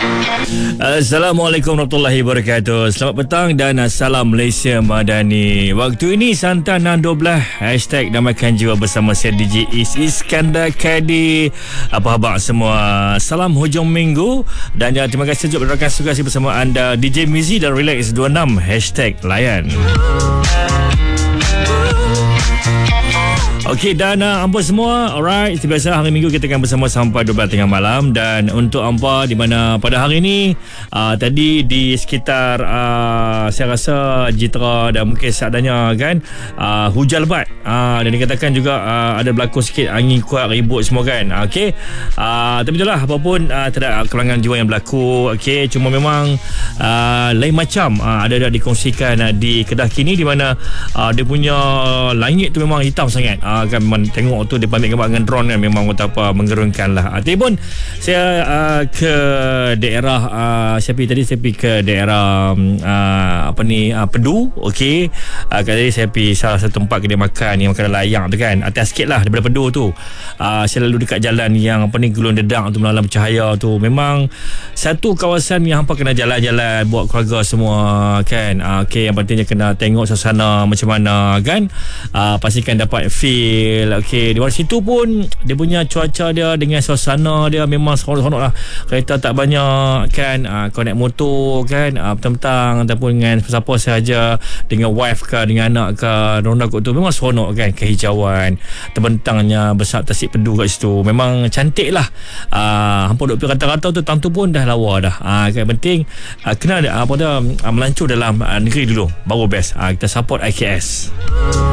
Assalamualaikum warahmatullahi wabarakatuh. Selamat petang dan salam Malaysia Madani. Waktu ini Santan 6.12 Hashtag Damaikan Jiwa bersama saya DJ Iskandar Kadi. Apa khabar semua? Salam hujung minggu. Dan terima kasih juga berrakan tugas bersama anda DJ Mizi dan Relax 26 Hashtag Layan. Okey, dan hampa semua, alright, seperti biasa hari minggu kita akan bersama sampai 12 tengah malam. Dan untuk hampa di mana pada hari ini tadi di sekitar saya rasa Jitra dan mungkin seadanya kan hujan lebat, dan dikatakan juga ada berlaku sikit angin kuat, ribut semua kan. Okey, tapi itulah apapun, tidak kelangan jiwa yang berlaku. Okey, cuma memang lain macam ada dikongsikan di Kedah kini di mana dia punya langit tu memang hitam sangat. Kan memang tengok tu dia ambil gambar dengan drone kan, memang betapa menggerunkan lah. Tapi pun saya ke daerah saya pergi ke daerah Pedu. Okey, tadi saya pergi salah satu tempat kedai makan yang makanan layak tu kan, atas sikit lah daripada Pedu tu. Saya lalu dekat jalan yang gulung dedak tu, melalang bercahaya tu. Memang satu kawasan yang hampa kena jalan-jalan buat keluarga semua kan. Okey, yang pentingnya kena tengok suasana macam mana kan. Pastikan dapat feel. Okey, di luar situ pun dia punya cuaca dia dengan suasana dia memang seronok-seronok lah. Kereta tak banyak kan, kau naik motor kan, petang-petang ataupun dengan siapa sahaja, dengan wife ke, dengan anak ke, ronda kot tu memang seronok kan. Kehijauan, terbentangnya besar tasik Pedu kat situ, memang cantik lah. Hampa duk pergi rata-rata tu, time tu pun dah lawa dah. Kan penting kena melancur dalam negeri dulu baru best. Kita support IKS.